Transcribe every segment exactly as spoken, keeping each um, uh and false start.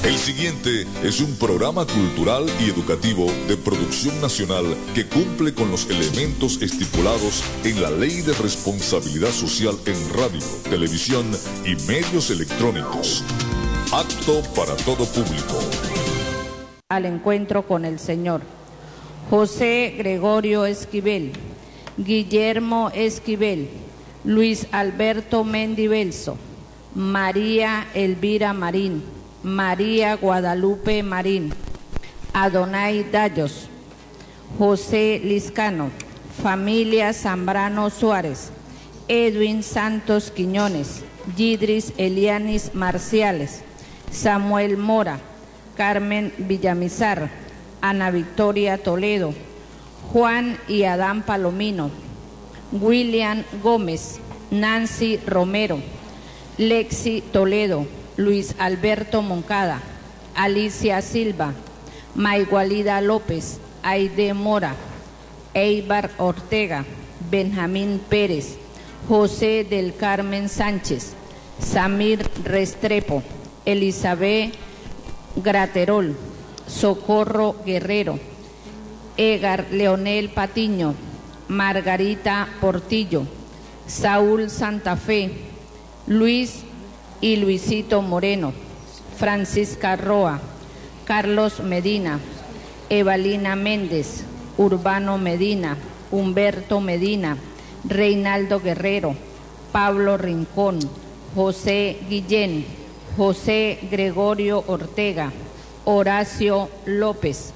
El siguiente es un programa cultural y educativo de producción nacional que cumple con los elementos estipulados en la Ley de Responsabilidad Social en radio, televisión y medios electrónicos. Apto para todo público. Al encuentro con el Señor. José Gregorio Esquivel, Guillermo Esquivel, Luis Alberto Mendibelso, María Elvira Marín, María Guadalupe Marín, Adonai Dallos, José Liscano, familia Zambrano Suárez, Edwin Santos Quiñones, Yidris Elianis Marciales, Samuel Mora, Carmen Villamizar, Ana Victoria Toledo, Juan y Adán Palomino, William Gómez, Nancy Romero, Lexi Toledo, Luis Alberto Moncada, Alicia Silva, Maigualida López, Aide Mora, Eibar Ortega, Benjamín Pérez, José del Carmen Sánchez, Samir Restrepo, Elizabeth Graterol, Socorro Guerrero, Egar Leonel Patiño, Margarita Portillo, Saúl Santa Fe, Luis y Luisito Moreno, Francisca Roa, Carlos Medina, Evalina Méndez, Urbano Medina, Humberto Medina, Reinaldo Guerrero, Pablo Rincón, José Guillén, José Gregorio Ortega, Horacio López,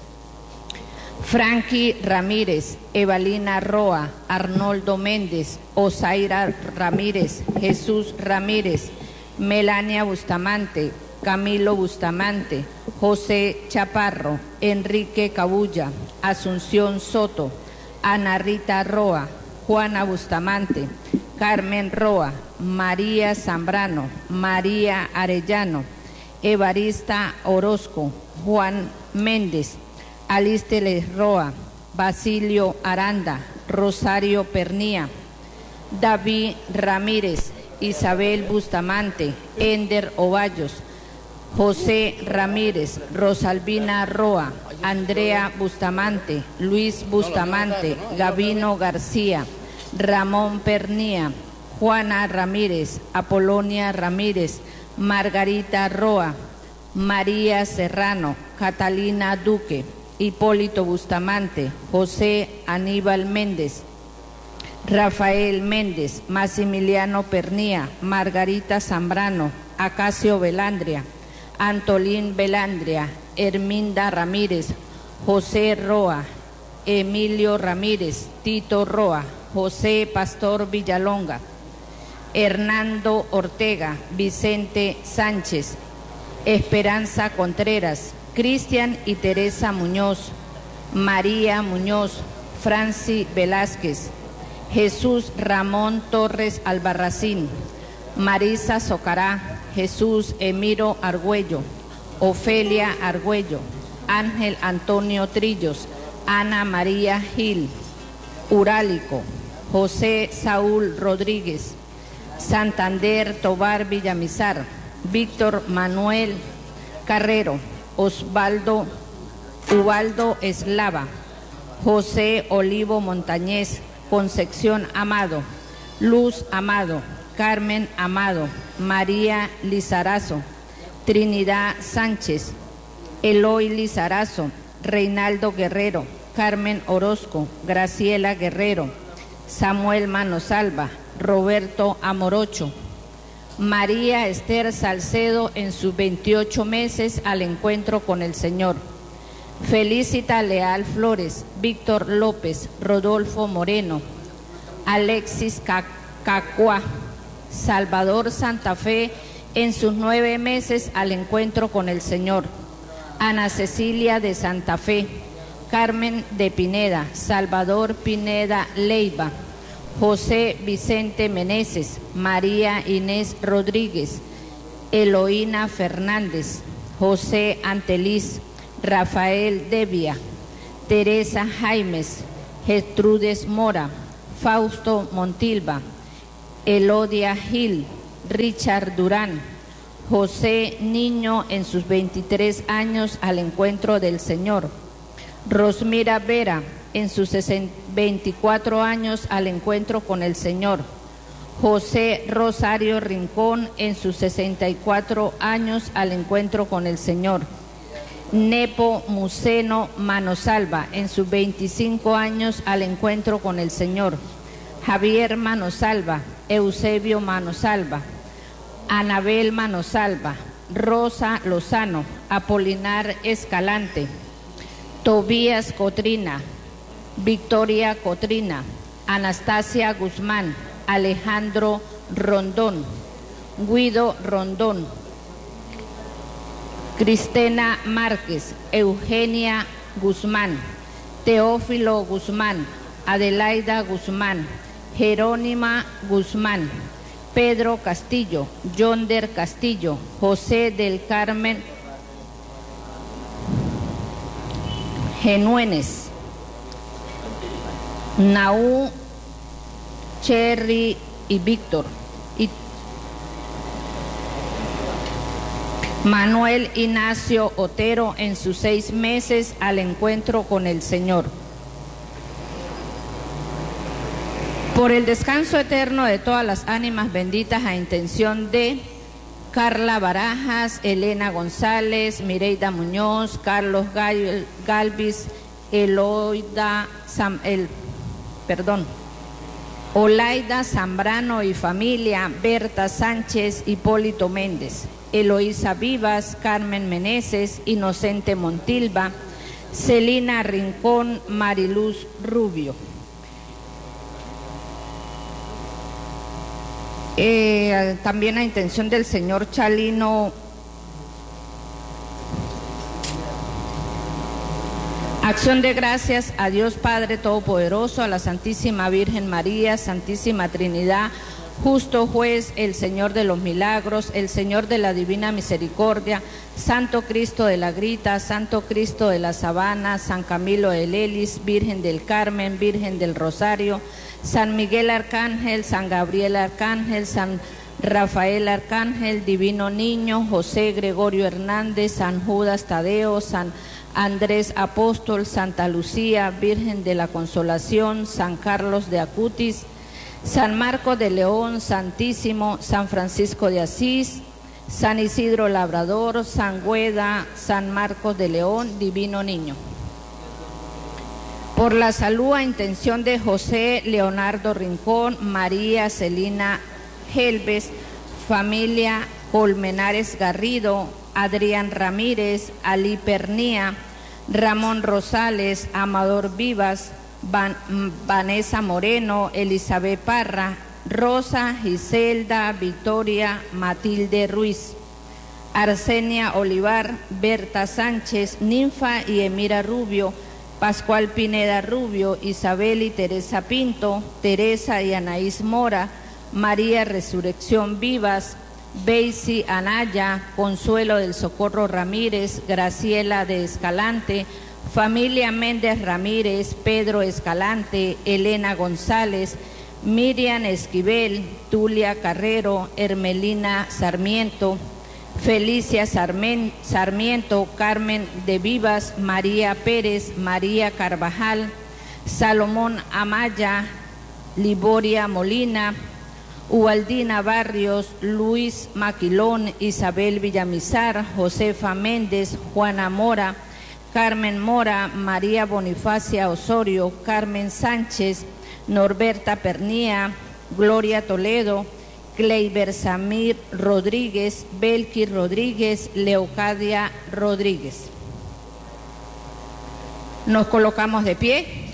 Frankie Ramírez, Evalina Roa, Arnoldo Méndez, Osaira Ramírez, Jesús Ramírez, Melania Bustamante, Camilo Bustamante, José Chaparro, Enrique Cabulla, Asunción Soto, Ana Rita Roa, Juana Bustamante, Carmen Roa, María Zambrano, María Arellano, Evarista Orozco, Juan Méndez, Alisteles Roa, Basilio Aranda, Rosario Pernía, David Ramírez, Isabel Bustamante, Ender Ovallos, José Ramírez, Rosalvina Roa, Andrea Bustamante, Luis Bustamante, Gavino García, Ramón Pernía, Juana Ramírez, Apolonia Ramírez, Margarita Roa, María Serrano, Catalina Duque, Hipólito Bustamante, José Aníbal Méndez, Rafael Méndez, Maximiliano Pernía, Margarita Zambrano, Acacio Velandria, Antolín Velandria, Herminda Ramírez, José Roa, Emilio Ramírez, Tito Roa, José Pastor Villalonga, Hernando Ortega, Vicente Sánchez, Esperanza Contreras, Cristian y Teresa Muñoz, María Muñoz, Franci Velázquez, Jesús Ramón Torres Albarracín, Marisa Socará, Jesús Emiro Argüello, Ofelia Argüello, Ángel Antonio Trillos, Ana María Gil, Urálico, José Saúl Rodríguez, Santander Tobar Villamizar, Víctor Manuel Carrero, Osvaldo Ubaldo Eslava, José Olivo Montañez, Concepción Amado, Luz Amado, Carmen Amado, María Lizarazo, Trinidad Sánchez, Eloy Lizarazo, Reinaldo Guerrero, Carmen Orozco, Graciela Guerrero, Samuel Manosalva, Roberto Amorocho, María Esther Salcedo en sus veintiocho meses al encuentro con el Señor, Felicita Leal Flores, Víctor López, Rodolfo Moreno, Alexis Cacua, Salvador Santa Fe en sus nueve meses al encuentro con el Señor, Ana Cecilia de Santa Fe, Carmen de Pineda, Salvador Pineda Leiva, José Vicente Meneses, María Inés Rodríguez, Eloína Fernández, José Anteliz, Rafael Devia, Teresa Jaimes, Gertrudes Mora, Fausto Montilva, Elodia Gil, Richard Durán, José Niño en sus veintitrés años al encuentro del Señor. Rosmira Vera en sus veinticuatro años al encuentro con el Señor. José Rosario Rincón en sus sesenta y cuatro años al encuentro con el Señor. Nepo Museno Manosalva en sus veinticinco años al encuentro con el Señor. Javier Manosalva, Eusebio Manosalva, Anabel Manosalva, Rosa Lozano, Apolinar Escalante, Tobías Cotrina, Victoria Cotrina, Anastasia Guzmán, Alejandro Rondón, Guido Rondón, Cristina Márquez, Eugenia Guzmán, Teófilo Guzmán, Adelaida Guzmán, Jerónima Guzmán, Pedro Castillo, Yonder Castillo, José del Carmen Genuénes, Naú Cherry y Víctor, y Manuel Ignacio Otero en sus seis meses al encuentro con el Señor. Por el descanso eterno de todas las ánimas benditas a intención de Carla Barajas, Elena González, Mireida Muñoz, Carlos Gal, Galvis, Eloida, Sam, el, perdón, Olaida Zambrano y familia, Berta Sánchez, Hipólito Méndez, Eloísa Vivas, Carmen Meneses, Inocente Montilva, Celina Rincón, Mariluz Rubio. Eh, también a intención del señor Chalino, acción de gracias a Dios Padre Todopoderoso, a la Santísima Virgen María, Santísima Trinidad, justo juez, el Señor de los milagros, el Señor de la divina misericordia, Santo Cristo de la Grita, Santo Cristo de la Sabana, San Camilo de Lelis, Virgen del Carmen, Virgen del Rosario, San Miguel Arcángel, San Gabriel Arcángel, San Rafael Arcángel, Divino Niño, José Gregorio Hernández, San Judas Tadeo, San Andrés Apóstol, Santa Lucía, Virgen de la Consolación, San Carlos de Acutis, San Marcos de León, Santísimo, San Francisco de Asís, San Isidro Labrador, San Gueda, San Marcos de León, Divino Niño. Por la salud a intención de José Leonardo Rincón, María Celina Helves, familia Colmenares Garrido, Adrián Ramírez, Ali Pernía, Ramón Rosales, Amador Vivas, Van, Vanessa Moreno, Elizabeth Parra, Rosa, Giselda, Victoria, Matilde Ruiz, Arsenia Olivar, Berta Sánchez, Ninfa y Emira Rubio, Pascual Pineda Rubio, Isabel y Teresa Pinto, Teresa y Anaís Mora, María Resurrección Vivas, Beisy Anaya, Consuelo del Socorro Ramírez, Graciela de Escalante, familia Méndez Ramírez, Pedro Escalante, Elena González, Miriam Esquivel, Tulia Carrero, Hermelina Sarmiento, Felicia Sarmen, Sarmiento, Carmen de Vivas, María Pérez, María Carvajal, Salomón Amaya, Liboria Molina, Ubaldina Barrios, Luis Maquilón, Isabel Villamizar, Josefa Méndez, Juana Mora, Carmen Mora, María Bonifacia Osorio, Carmen Sánchez, Norberta Pernía, Gloria Toledo, Kleiber Samir Rodríguez, Belki Rodríguez, Leocadia Rodríguez. Nos colocamos de pie.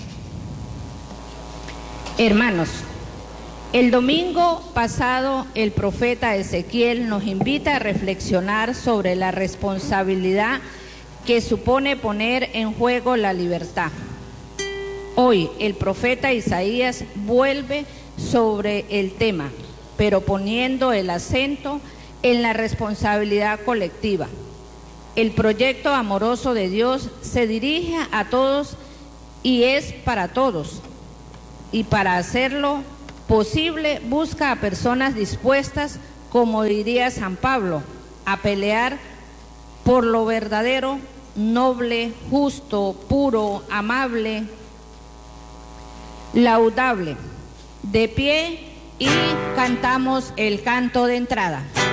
Hermanos, el domingo pasado el profeta Ezequiel nos invita a reflexionar sobre la responsabilidad que supone poner en juego la libertad. Hoy el profeta Isaías vuelve sobre el tema, pero poniendo el acento en la responsabilidad colectiva. El proyecto amoroso de Dios se dirige a todos y es para todos. Y para hacerlo posible busca a personas dispuestas, como diría San Pablo, a pelear por lo verdadero, noble, justo, puro, amable, laudable. De pie y cantamos el canto de entrada.